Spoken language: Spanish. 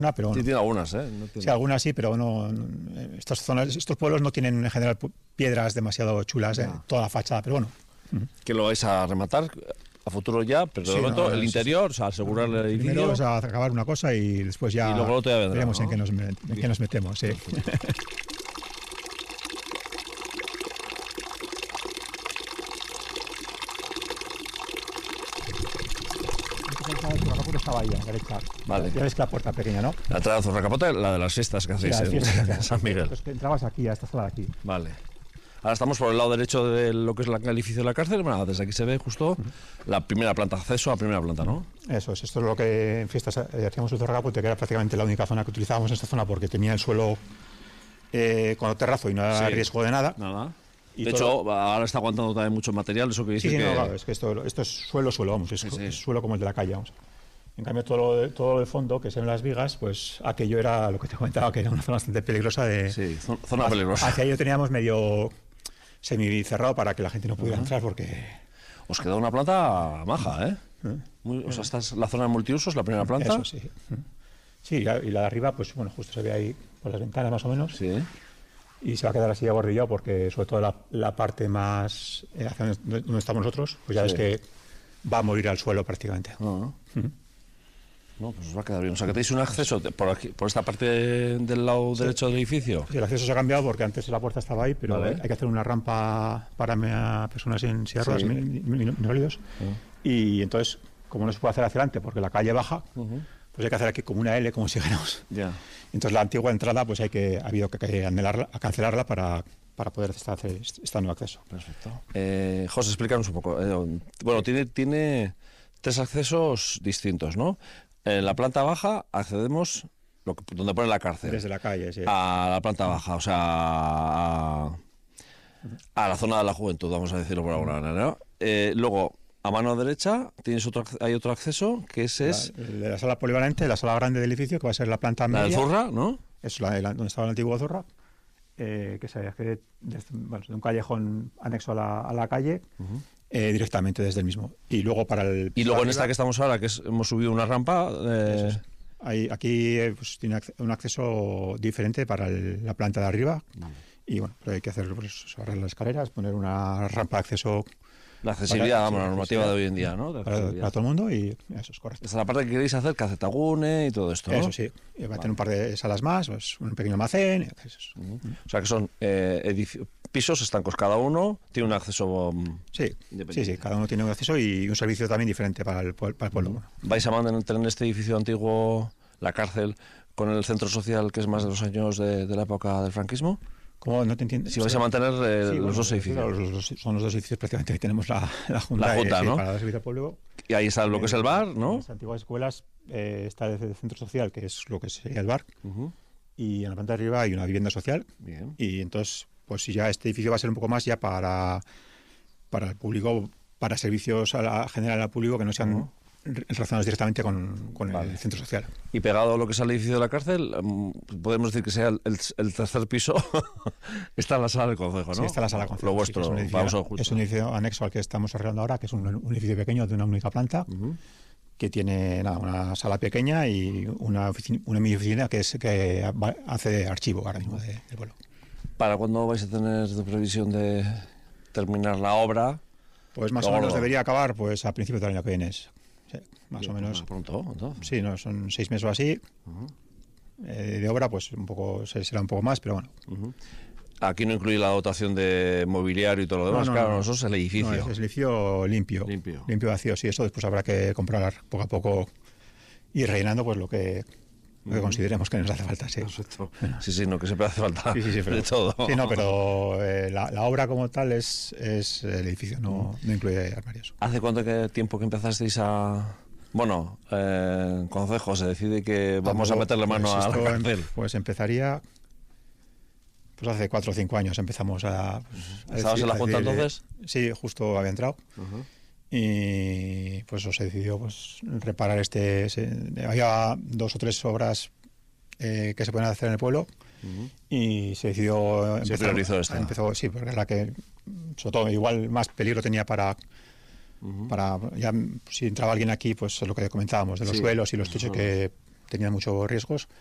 pero bueno. Sí, tiene algunas, ¿eh? No tiene... Sí, algunas sí, pero no, estas zonas, estos pueblos no tienen en general piedras demasiado chulas, toda la fachada, pero bueno. Que lo vais a rematar a futuro ya, pero de momento el interior, o sea, asegurar el edificio. Primero vamos a acabar una cosa y después ya y luego vendrá, veremos, ¿no? en qué nos metemos, sí. Estaba ahí a la derecha. Vale. Ya ves que la puerta pequeña, ¿no? La entrada de Zorracapote, la de las fiestas que hacéis en San Miguel. Entonces entrabas aquí, a esta sala de aquí. Vale. Ahora estamos por el lado derecho de lo que es el edificio de la cárcel. Bueno, desde aquí se ve justo la primera planta, acceso a la primera planta, ¿no? Eso es, esto es lo que en fiestas hacíamos en Zorracapote, que era prácticamente la única zona que utilizábamos en esta zona porque tenía el suelo con terrazo y no había riesgo de nada. Nada. Y de hecho, ahora está aguantando también mucho material, eso que dice que... no, claro, es que esto es suelo, vamos, es suelo como el de la calle, vamos. En cambio, todo el fondo, que son las vigas, pues aquello era lo que te comentaba, que era una zona bastante peligrosa de... Sí, zona peligrosa. Hacia ello teníamos medio semicerrado para que la gente no pudiera entrar porque... Os queda una planta maja, ¿eh? O sea, esta es la zona de multiusos, la primera planta. Eso, sí. Sí, y la de arriba, pues bueno, justo se ve ahí por las ventanas más o menos. Sí. Y se va a quedar así abordillado porque sobre todo la parte más hacia donde estamos nosotros, pues ya ves que va a morir al suelo prácticamente. No, pues os va a quedar bien. O sea, que tenéis un acceso por aquí, por esta parte del lado derecho del edificio. Sí, el acceso se ha cambiado porque antes la puerta estaba ahí, pero hay que hacer una rampa para personas en silla de ruedas minusválidos. Y entonces, como no se puede hacer hacia adelante porque la calle baja, pues hay que hacer aquí como una L, como si dijéramos. Ya. Entonces la antigua entrada, pues ha habido que cancelarla para poder hacer este nuevo acceso. Perfecto. José, explícanos un poco. Bueno, tiene tres accesos distintos, ¿no? En la planta baja accedemos donde pone la cárcel. Desde la calle, sí. A la planta baja, o sea, a la zona de la juventud, vamos a decirlo por alguna manera, ¿no? Luego, a mano derecha hay otro acceso, que es... La sala polivalente, la sala grande del edificio, que va a ser la planta media. La del Zurra, ¿no? Es donde estaba el antiguo Zurra, que se accede de un callejón anexo a la calle, directamente desde el mismo. Y luego Y luego en esta que estamos ahora, que hemos subido una rampa... Aquí pues, tiene un acceso diferente para la planta de arriba. Y bueno, pero hay que hacer cerrar las escaleras, poner una rampa de acceso... La accesibilidad, la normativa de hoy en día, ¿no? Para todo el mundo, y eso es correcto. Esta es la parte que queréis hacer, Cacetagune y todo esto, ¿no? Eso sí, va a tener un par de salas más, pues, un pequeño almacén. O sea que son pisos estancos cada uno, tiene un acceso sí, cada uno tiene un acceso y un servicio también diferente para el pueblo. ¿Vais a mantener este edificio antiguo, la cárcel, con el centro social que es más de los años de la época del franquismo? ¿Cómo? No te entiendes. Si vais a mantener los dos edificios. Claro, son los dos edificios prácticamente que tenemos la Junta, ¿no? Para el servicio público. Y ahí está lo que es el bar, ¿no? En las antiguas escuelas está el centro social, que es lo que sería el bar. Y en la planta de arriba hay una vivienda social. Bien. Y entonces, pues si ya este edificio va a ser un poco más ya para el público, para servicios general al público que no sean relacionados directamente con el centro social. Y pegado a lo que es el edificio de la cárcel, podemos decir que sea el tercer piso, está en la sala del concejo, ¿no? Sí, está en la sala del concejo. Lo vuestro, es un edificio anexo al que estamos arreglando ahora, que es un edificio pequeño de una única planta, que tiene una sala pequeña y una mini oficina que hace de archivo ahora mismo del pueblo. ¿Para cuándo vais a tener de previsión de terminar la obra? Pues más o menos debería acabar pues a principios del año que viene. Sí, más o menos. Pronto, entonces. Sí, no, son 6 meses o así. De obra, pues será un poco más, pero bueno. Aquí no incluye la dotación de mobiliario y todo lo demás, nosotros es el edificio. No, es el edificio limpio vacío, sí, eso después habrá que comprar poco a poco y rellenando pues lo que consideremos que nos hace falta, sí. Perfecto. Sí, no, que siempre hace falta de todo. Sí, no, pero la obra como tal es el edificio, no incluye armarios. ¿Hace cuánto tiempo que empezasteis a...? Bueno, en consejo se decide que vamos a meterle mano a la cárcel. Pues empezaría... Pues hace 4 o 5 años empezamos a... ¿Estabas en la Junta entonces? Sí, justo había entrado. Y pues se decidió pues reparar había 2 o 3 obras que se pueden hacer en el pueblo y se decidió se priorizó esta. Sí, porque era la que sobre todo igual más peligro tenía para ya si entraba alguien aquí, pues lo que comentábamos de los suelos y los techos que tenía muchos riesgos,